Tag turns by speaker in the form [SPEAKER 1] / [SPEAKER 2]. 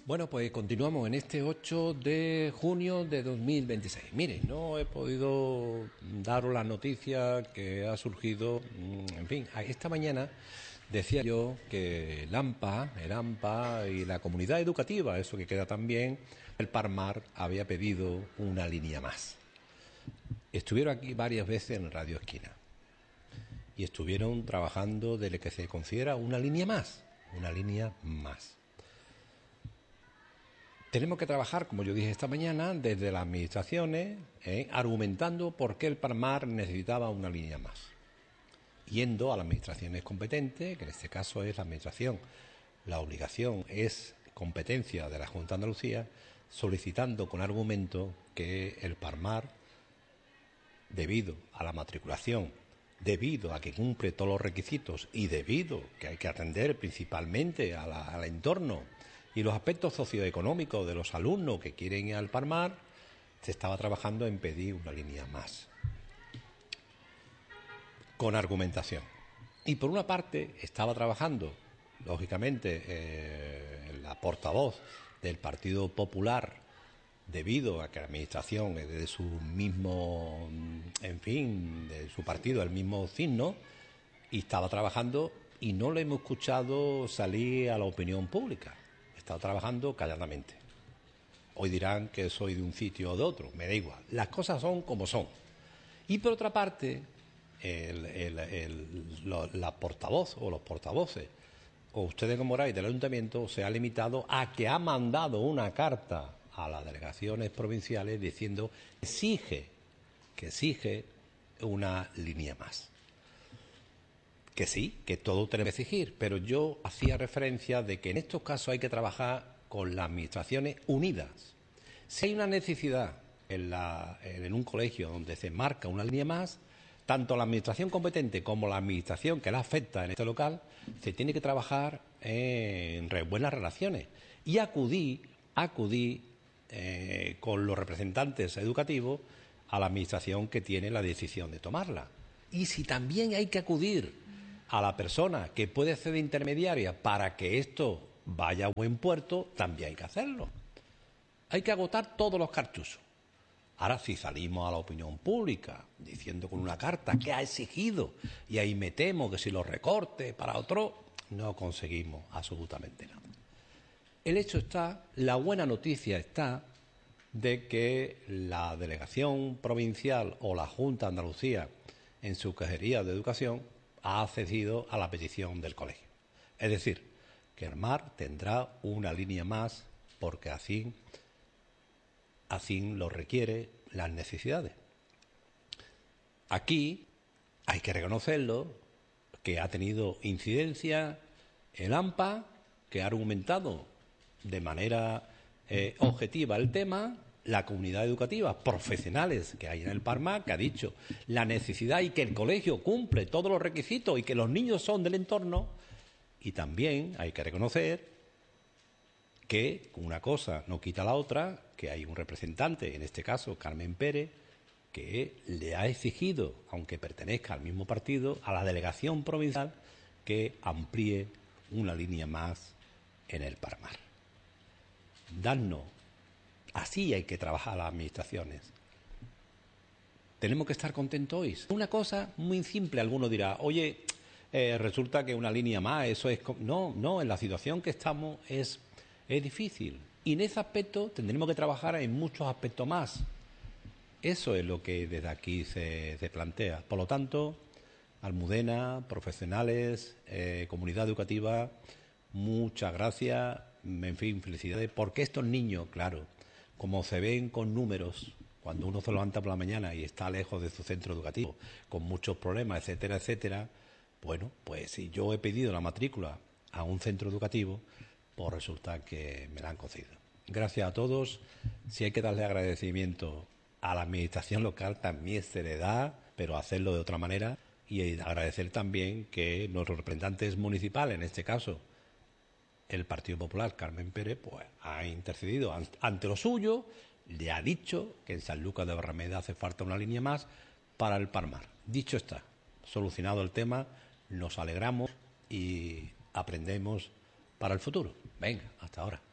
[SPEAKER 1] Bueno, pues continuamos en este 8 de junio de 2026. Mire, no he podido daros la noticia que ha surgido. En fin, esta mañana decía yo que el AMPA y la comunidad educativa, eso que queda también, el Parmar había pedido una línea más. Estuvieron aquí varias veces en Radio Esquina y estuvieron trabajando de lo que se considera una línea más. Tenemos que trabajar, como yo dije esta mañana, desde las administraciones, argumentando por qué el Parmar necesitaba una línea más. Yendo a las administraciones competentes, que en este caso es la administración, la obligación es competencia de la Junta de Andalucía, solicitando con argumento que el Parmar, debido a la matriculación, debido a que cumple todos los requisitos y debido que hay que atender principalmente al entorno y los aspectos socioeconómicos de los alumnos que quieren ir al Parmar, se estaba trabajando en pedir una línea más, con argumentación. Y por una parte estaba trabajando, lógicamente, la portavoz del Partido Popular, debido a que la administración es de su mismo, en fin, de su partido, el mismo signo, y estaba trabajando y no le hemos escuchado salir a la opinión pública. Estaba trabajando calladamente. Hoy dirán que soy de un sitio o de otro, me da igual. Las cosas son como son. Y por otra parte, la portavoz o los portavoces, o ustedes como Moray del Ayuntamiento, se ha limitado a que ha mandado una carta a las delegaciones provinciales diciendo que exige una línea más. Que sí, que todo tenemos que exigir, pero yo hacía referencia de que en estos casos hay que trabajar con las administraciones unidas. Si hay una necesidad en un colegio donde se marca una línea más, tanto la administración competente como la administración que la afecta en este local, se tiene que trabajar en buenas relaciones y acudir con los representantes educativos a la administración que tiene la decisión de tomarla. Y si también hay que acudir a la persona que puede ser de intermediaria para que esto vaya a buen puerto, también hay que hacerlo. Hay que agotar todos los cartuchos. Ahora, si salimos a la opinión pública diciendo con una carta que ha exigido y ahí metemos que si los recortes para otro, no conseguimos absolutamente nada. El hecho está, la buena noticia está de que la delegación provincial o la Junta de Andalucía en su Consejería de Educación ha accedido a la petición del colegio. Es decir, que el Parmar tendrá una línea más porque así lo requiere las necesidades. Aquí hay que reconocerlo, que ha tenido incidencia el AMPA, que ha argumentado de manera objetiva el tema, la comunidad educativa, profesionales que hay en el Parmar, que ha dicho la necesidad y que el colegio cumple todos los requisitos y que los niños son del entorno, y también hay que reconocer que una cosa no quita la otra, que hay un representante, en este caso Carmen Pérez, que le ha exigido, aunque pertenezca al mismo partido, a la delegación provincial que amplíe una línea más en el Parmar. Así hay que trabajar las administraciones. Tenemos que estar contentos hoy. Una cosa muy simple, alguno dirá, oye, resulta que una línea más, eso es... No, en la situación que estamos es difícil. Y en ese aspecto tendremos que trabajar en muchos aspectos más. Eso es lo que desde aquí se plantea. Por lo tanto, Almudena, profesionales, comunidad educativa, muchas gracias, en fin, felicidades, porque estos niños, claro, como se ven con números, cuando uno se levanta por la mañana y está lejos de su centro educativo, con muchos problemas, etcétera, etcétera, bueno, pues si yo he pedido la matrícula a un centro educativo, pues resulta que me la han concedido. Gracias a todos. Si hay que darle agradecimiento a la administración local, también se le da, pero hacerlo de otra manera, y agradecer también que nuestros representantes municipales, en este caso el Partido Popular, Carmen Pérez, pues ha intercedido ante lo suyo, le ha dicho que en Sanlúcar de Barrameda hace falta una línea más para el Parmar. Dicho está, solucionado el tema, nos alegramos y aprendemos para el futuro. Venga, hasta ahora.